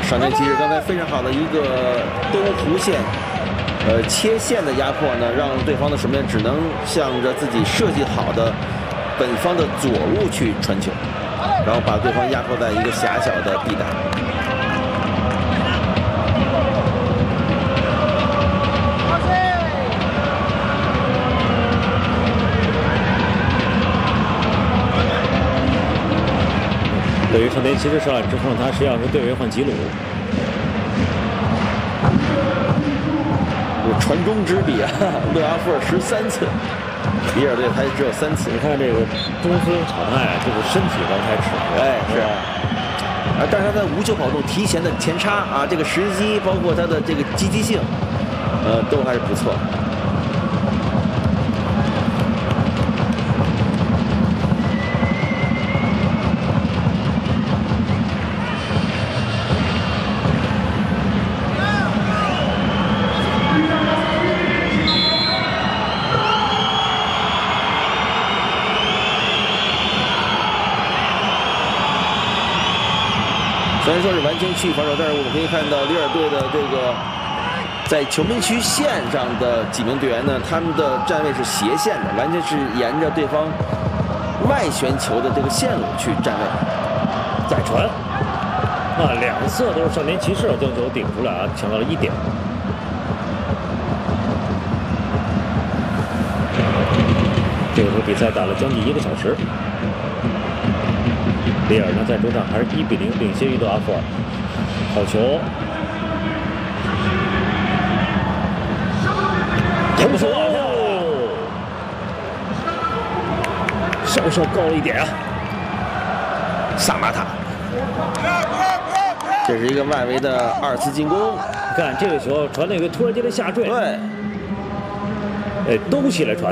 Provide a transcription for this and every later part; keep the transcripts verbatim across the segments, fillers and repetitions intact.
少年骑士刚才非常好的一个兜弧线，呃切线的压迫呢，让对方的守门员只能向着自己设计好的本方的左路去传球，然后把对方压迫在一个狭小的地带。 对于少年骑士上来之后，他实际上是对位换吉鲁。 有传中之比啊，勒阿弗尔十三次，比尔队才只有三次。 你看这个中锋淘汰啊，这个身体刚开始， 哎是啊，但是他的无球跑动、提前的前插啊，这个时机，包括他的这个积极性，呃，都还是不错。 虽然说是完全区域防守，但是我们可以看到里尔队的这个在球门区线上的几名队员呢，他们的站位是斜线的，完全是沿着对方外旋球的这个线路去站位。 再传，啊，两侧都是少年骑士将球顶出来啊，抢到了一点。这个时候比赛打了将近一个小时。 里尔呢，在主场还是一比零领先于勒阿弗尔。好球，投球哦，稍稍高了一点啊。 萨马塔，这是一个外围的二次进攻。 你看这个球传那个突然间的下坠， 对， 哎，兜起来传。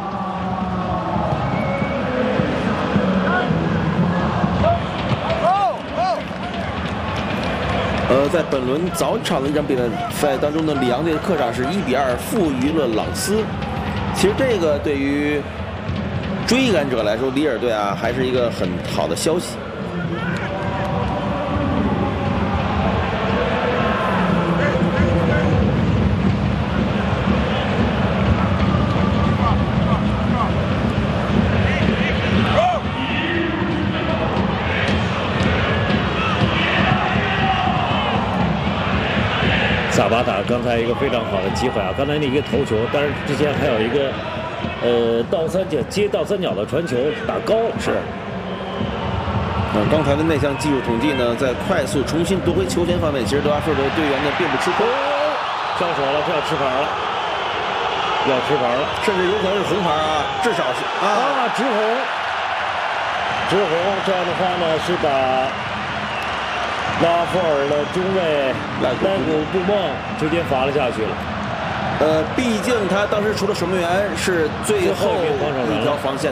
呃，在本轮早场的一场比赛当中呢，里昂队的客场是一比二负于了朗斯。其实这个对于追赶者来说，里尔队啊还是一个很好的消息。 萨巴塔刚才一个非常好的机会啊！刚才那一个头球，当然之前还有一个呃倒三角接倒三角的传球打高是。 呃，刚才的那项技术统计呢，在快速重新夺回球权方面，其实德拉菲尔的队员呢并不吃亏。 上手了，这要吃牌了，要吃牌了， 甚至有可能是红牌啊，至少是啊啊直红，直红，这样的话呢是把。 拉弗尔的中卫莱古布梦直接罚了下去了。 呃，毕竟他当时除了守门员是最后一条防线。